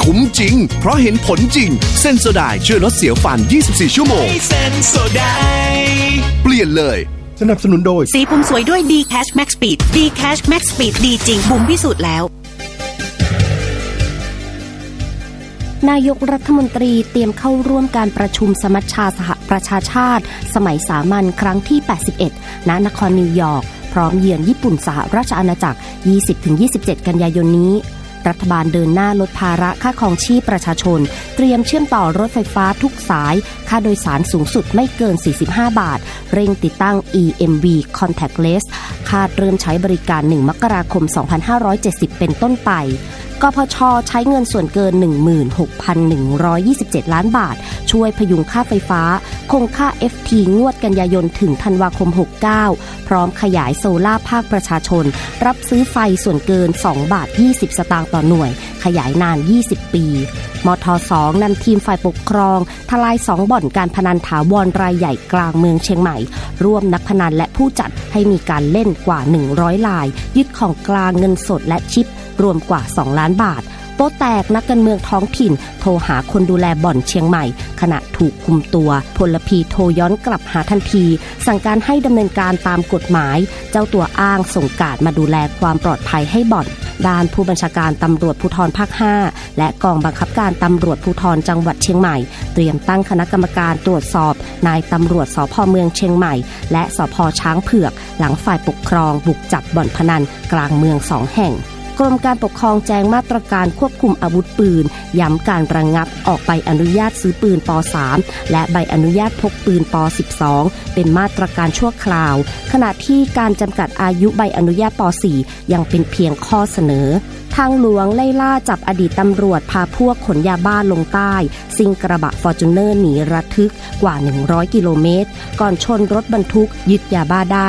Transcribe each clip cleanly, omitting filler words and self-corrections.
คุ้มจริงเพราะเห็นผลจริงเซนโซไดช่วยลดเสียวฟัน24ชั่วโมงเซนโซไดเปลี่ยนเลยสนับสนุนโดยสีผมสวยด้วย D-Cash Max Speed D-Cash Max Speed ดีจริงบุ๋มพิสูจน์แล้วนายกรัฐมนตรีเตรียมเข้าร่วมการประชุมสมัชชาสหประชาชาติสมัยสามัญครั้งที่81ณนครนิวยอร์กพร้อมเยือนญี่ปุ่นสหราชอาณาจักร 20-27 กันยายนนี้รัฐบาลเดินหน้าลดภาระค่าครองชีพประชาชนเตรียมเชื่อมต่อรถไฟฟ้าทุกสายค่าโดยสารสูงสุดไม่เกิน45 บาทเร่งติดตั้ง EMV Contactless คาดเริ่มใช้บริการ1 มกราคม 2570 เป็นต้นไปกพช.ใช้เงินส่วนเกิน 16,127 ล้านบาทช่วยพยุงค่าไฟฟ้าคงค่า FT งวดกันยายนถึงธันวาคม 69 พร้อมขยายโซล่าภาคประชาชนรับซื้อไฟส่วนเกิน 2 บาท 20 สตางค์ต่อหน่วยขยายนาน 20 ปีมท. 2 นำทีมฝ่ายปกครองทลาย 2 บ่อนการพนันถาวรรายใหญ่กลางเมืองเชียงใหม่ร่วมนักพนันและผู้จัดให้มีการเล่นกว่า 100 รายยึดของกลางเงินสดและชิปรวมกว่า 2 ล้านบาทโป๊ะแตกนักการเมืองท้องถิ่นโทรหาคนดูแลบ่อนเชียงใหม่ขณะถูกคุมตัวพลพีโทรย้อนกลับหาทันทีสั่งการให้ดำเนินการตามกฎหมายเจ้าตัวอ้างส่งการมาดูแลความปลอดภัยให้บ่อนด้านผู้บัญชาการตำรวจภูธรภาค 5และกองบังคับการตำรวจภูธรจังหวัดเชียงใหม่เตรียมตั้งคณะกรรมการตรวจสอบนายตำรวจสภ.เมืองเชียงใหม่และสภ.ช้างเผือกหลังฝ่ายปกครองบุกจับบ่อนพนันกลางเมือง2 แห่งกรมการปกครองแจ้งมาตรการควบคุมอาวุธปืนย้ำการระงับออกใบอนุญาตซื้อปืนป. .3 และใบอนุญาตพกปืนป. .12 เป็นมาตรการชั่วคราวขณะที่การจำกัดอายุใบอนุญาตป. .4 ยังเป็นเพียงข้อเสนอทางหลวงไล่ล่าจับอดีตตำรวจพาพวกขนยาบ้าลงใต้ซิ่งกระบะฟอร์จูเนอร์หนีระทึกกว่า100กิโลเมตรก่อนชนรถบรรทุกยึดยาบ้าได้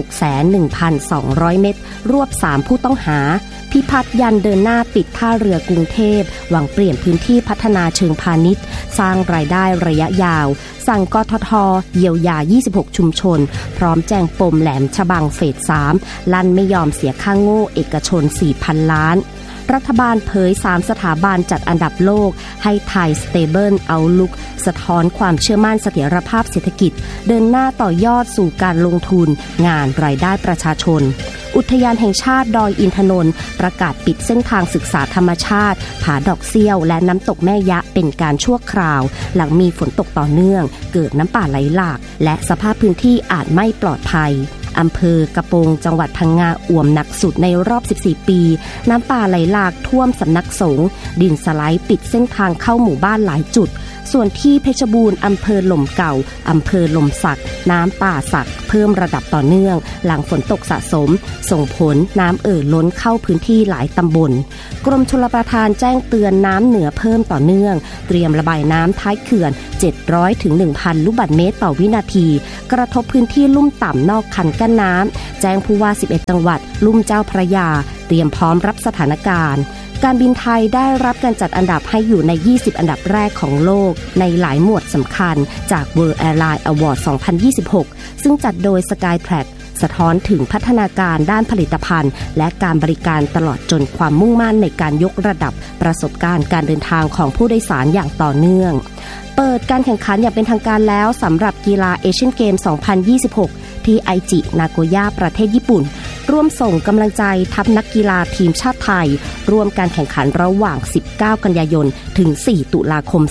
61,200 เม็ดรวบ3ผู้ต้องหาพิพัฒน์ยันเดินหน้าปิดท่าเรือกรุงเทพหวังเปลี่ยนพื้นที่พัฒนาเชิงพาณิชย์สร้างรายได้ระยะยาวสั่งกทท.เยียวยา26ชุมชนพร้อมแจ้งปมแหลมฉบังเฟส 3ลั่นไม่ยอมเสียค่าโง่เอกชน 4,000 ล้านรัฐบาลเผย3สถาบันจัดอันดับโลกให้ไทย Stable Outlook สะท้อนความเชื่อมั่นเสถียรภาพเศรษฐกิจเดินหน้าต่อยอดสู่การลงทุนงานรายได้ประชาชนอุทยานแห่งชาติดอยอินทนนท์ประกาศปิดเส้นทางศึกษาธรรมชาติผาดอกเซี่ยวและน้ำตกแม่ยะเป็นการชั่วคราวหลังมีฝนตกต่อเนื่องเกิดน้ำป่าไหลหลากและสภาพพื้นที่อาจไม่ปลอดภัยอำเภอกระโปงจังหวัดพังงาอ่วมหนักสุดในรอบ14ปีน้ำป่าไหลหลากท่วมสำนักสงฆ์ดินสไลด์ปิดเส้นทางเข้าหมู่บ้านหลายจุดส่วนที่เพชรบูรณ์อำเภอหล่มเก่าอำเภอหล่มสักน้ำป่าสักเพิ่มระดับต่อเนื่องหลังฝนตกสะสมส่งผลน้ำล้นเข้าพื้นที่หลายตำบลกรมชลประทานแจ้งเตือนน้ำเหนือเพิ่มต่อเนื่องเตรียมระบายน้ำท้ายเขื่อน700ถึง 1,000 ลูกบาศก์เมตรต่อวินาทีกระทบพื้นที่ลุ่มต่ำนอกคันกั้นน้ำแจ้งผู้ว่า11จังหวัดลุ่มเจ้าพระยาเตรียมพร้อมรับสถานการณ์การบินไทยได้รับการจัดอันดับให้อยู่ใน20อันดับแรกของโลกในหลายหมวดสำคัญจาก World Airline Award 2026 ซึ่งจัดโดย Skytrax สะท้อนถึงพัฒนาการด้านผลิตภัณฑ์และการบริการตลอดจนความมุ่งมั่นในการยกระดับประสบการณ์การเดินทางของผู้โดยสารอย่างต่อเนื่องเปิดการแข่งขันอย่างเป็นทางการแล้วสำหรับกีฬาเอเชียนเกม 2026 ที่ไอจินาโกย่าประเทศญี่ปุ่นร่วมส่งกำลังใจทัพนักกีฬาทีมชาติไทยร่วมการแข่งขันระหว่าง19กันยายนถึง4ตุลาคม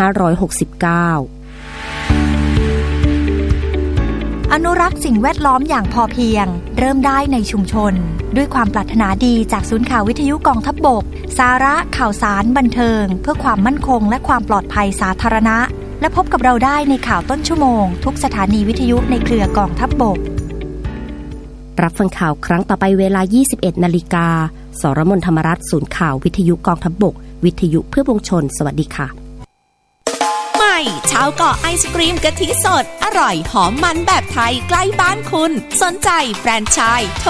2569 อนุรักษ์สิ่งแวดล้อมอย่างพอเพียงเริ่มได้ในชุมชนด้วยความปรารถนาดีจากศูนย์ข่าววิทยุกองทัพบกสาระข่าวสารบันเทิงเพื่อความมั่นคงและความปลอดภัยสาธารณะและพบกับเราได้ในข่าวต้นชั่วโมงทุกสถานีวิทยุในเครือกองทัพบกรับฟังข่าวครั้งต่อไปเวลา 21 นาฬิกาสรมน ธรรมรัตน์ศูนย์ข่าววิทยุกองทัพบกวิทยุเพื่อปวงชนสวัสดีค่ะใหม่ชาวเกาะไอศกรีมกะทิสดอร่อยหอมมันแบบไทยใกล้บ้านคุณสนใจแฟรนไชส์โทร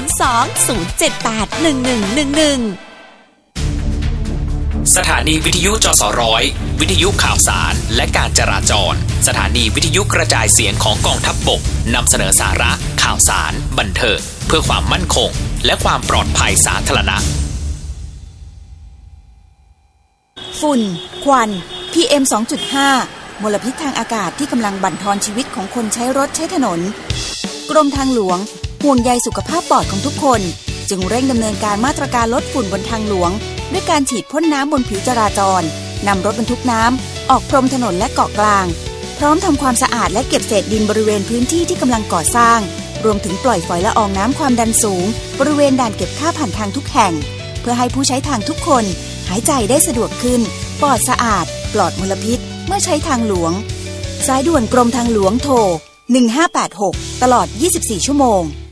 02-078-1111 สถานีวิทยุจสร้อยวิทยุข่าวสารและการจราจรสถานีวิทยุกระจายเสียงของกองทัพบกนำเสนอสาระข่าวสารบันเทิงเพื่อความมั่นคงและความปลอดภัยสาธารณะฝุ่นควัน PM 2.5 มลพิษทางอากาศที่กำลังบั่นทอนชีวิตของคนใช้รถใช้ถนนกรมทางหลวงห่วงใยสุขภาพปอดของทุกคนจึงเร่งดำเนินการมาตรการลดฝุ่นบนทางหลวงด้วยการฉีดพ่นน้ำบนผิวจราจรนำรถบรรทุกน้ำออกพรมถนนและเกาะกลางพร้อมทำความสะอาดและเก็บเศษดินบริเวณพื้นที่ที่กำลังก่อสร้างรวมถึงปล่อยฝอยละอองน้ำความดันสูงบริเวณด่านเก็บค่าผ่านทางทุกแห่งเพื่อให้ผู้ใช้ทางทุกคนหายใจได้สะดวกขึ้นปลอดสะอาดปลอดมลพิษเมื่อใช้ทางหลวงสายด่วนกรมทางหลวงโทร1586ตลอด24ชั่วโมง